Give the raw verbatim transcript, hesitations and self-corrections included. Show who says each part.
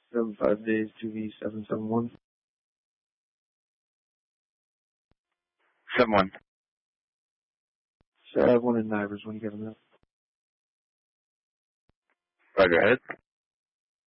Speaker 1: Seven five days, two V seven seven one.
Speaker 2: Seven one.
Speaker 1: So I have one in Nivers when you get them out.
Speaker 2: Roger, head.